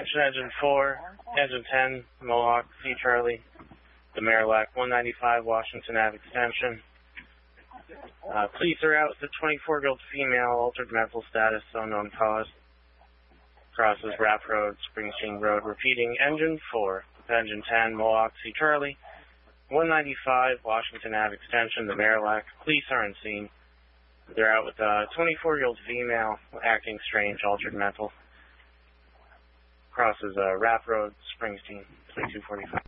Attention Engine 4, Engine 10, Mohawk, C Charlie, the Marillac 195 Washington Ave Extension. Police are out with a 24-year-old female, altered mental status, unknown cause. Crosses Rapp Road, Springsteen Road. Repeating, Engine 4, Engine 10, Mohawk, C Charlie, 195 Washington Ave Extension, the Marillac. Police are on scene. They're out with a 24-year-old female, acting strange, altered mental. Crosses Rapp Road, Springsteen, 2245.